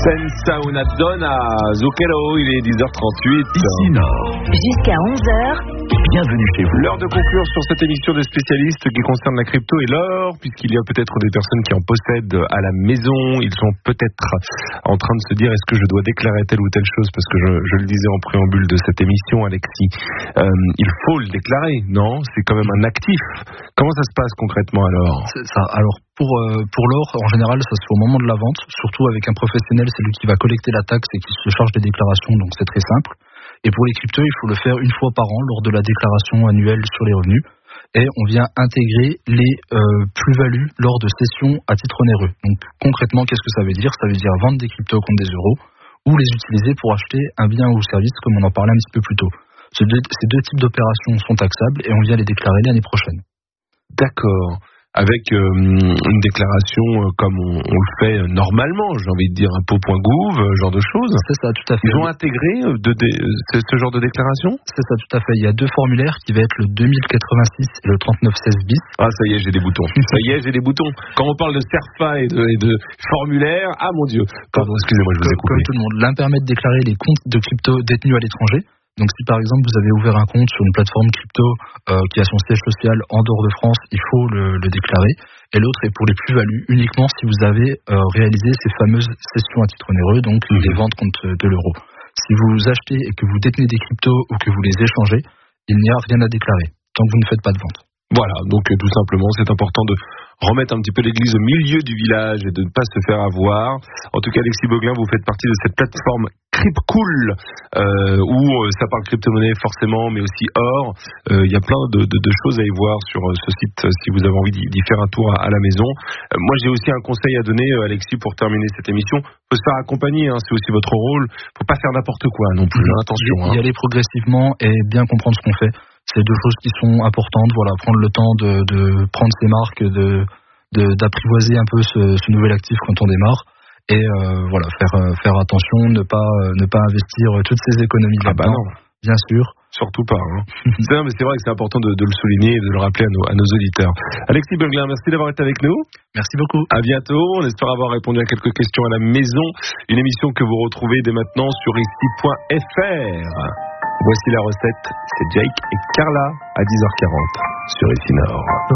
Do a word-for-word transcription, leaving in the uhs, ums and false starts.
Senza una donna, Zucchero, il est dix heures trente-huit. Ici Nord. Jusqu'à onze heures. Bienvenue chez vous. L'heure de conclure sur cette émission de spécialistes qui concerne la crypto et l'or, puisqu'il y a peut-être des personnes qui en possèdent à la maison. Ils sont peut-être en train de se dire, est-ce que je dois déclarer telle ou telle chose? Parce que je, je le disais en préambule de cette émission, Alexis, euh, il faut le déclarer, non? C'est quand même un actif. Comment ça se passe concrètement alors? C'est ça. Alors pour euh, pour l'or, en général, ça se fait au moment de la vente. Surtout avec un professionnel, c'est lui qui va collecter la taxe et qui se charge des déclarations. Donc c'est très simple. Et pour les cryptos, il faut le faire une fois par an lors de la déclaration annuelle sur les revenus. Et on vient intégrer les euh, plus-values lors de cessions à titre onéreux. Donc concrètement, qu'est-ce que ça veut dire? Ça veut dire vendre des cryptos contre des euros ou les utiliser pour acheter un bien ou service, comme on en parlait un petit peu plus tôt. Ces deux, ces deux types d'opérations sont taxables et on vient les déclarer l'année prochaine. D'accord. Avec euh, une déclaration euh, comme on, on le fait normalement, j'ai envie de dire impôt point gouv, euh, genre de choses. C'est ça, tout à fait. Ils ont intégré euh, de, de, ce, ce genre de déclaration? C'est ça, tout à fait. Il y a deux formulaires qui va être le deux mille quatre-vingt-six et le trente-neuf seize bis. Ah, ça y est, j'ai des boutons. Ça y est, j'ai des boutons. Quand on parle de SERFA et de, et de formulaires, ah mon Dieu. Pardon, excusez-moi, je vous ai coupé. Comme tout le monde, l'un permet de déclarer les comptes de crypto détenus à l'étranger. Donc si par exemple vous avez ouvert un compte sur une plateforme crypto euh, qui a son siège social en dehors de France, il faut le, le déclarer. Et l'autre est pour les plus-values, uniquement si vous avez euh, réalisé ces fameuses cessions à titre onéreux, donc mmh. les ventes contre de l'euro. Si vous achetez et que vous détenez des cryptos ou que vous les échangez, il n'y a rien à déclarer, tant que vous ne faites pas de vente. Voilà, donc euh, tout simplement, c'est important de remettre un petit peu l'église au milieu du village et de ne pas se faire avoir. En tout cas, Alexis Beuglin, vous faites partie de cette plateforme Crypcool, euh, où euh, ça parle crypto-monnaie forcément, mais aussi or. Il euh, y a plein de, de, de choses à y voir sur euh, ce site, euh, si vous avez envie d'y, d'y faire un tour à, à la maison. Euh, moi, j'ai aussi un conseil à donner, euh, Alexis, pour terminer cette émission. Il faut se faire accompagner, hein, c'est aussi votre rôle. Il ne faut pas faire n'importe quoi non plus, hein, attention. Y aller hein. progressivement et bien comprendre ce qu'on fait. C'est deux choses qui sont importantes. Voilà, prendre le temps de, de prendre ses marques, de, de, d'apprivoiser un peu ce, ce nouvel actif quand on démarre. Et euh, voilà, faire faire attention, ne pas ne pas investir toutes ces économies ah bah non, bien sûr, surtout pas. Hein. c'est, mais c'est vrai que c'est important de, de le souligner et de le rappeler à nos, à nos auditeurs. Alexis Beuglin, merci d'avoir été avec nous. Merci beaucoup. À bientôt. On espère avoir répondu à quelques questions à la maison. Une émission que vous retrouvez dès maintenant sur ici point f r. Voici la recette. C'est Jake et Carla à dix heures quarante sur Ici Nord.